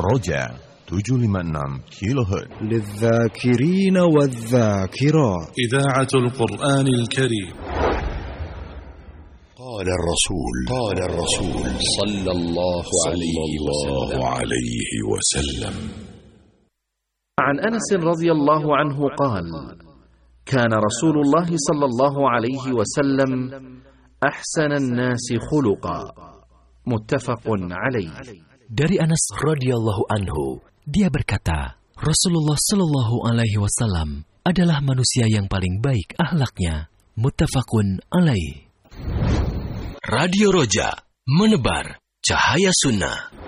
رجاء 756 كيلو هرتز للذاكرين والذاكرات. إذاعة القرآن الكريم. قال الرسول صلى الله عليه وسلم. عن أنس رضي الله عنه قال: كان رسول الله صلى الله عليه وسلم أحسن الناس خلقا. متفق عليه. Dari Anas radhiyallahu anhu, dia berkata, Rasulullah sallallahu alaihi wasallam adalah manusia yang paling baik akhlaknya. Muttafaqun alaih. Radio Roja, menebar cahaya sunnah.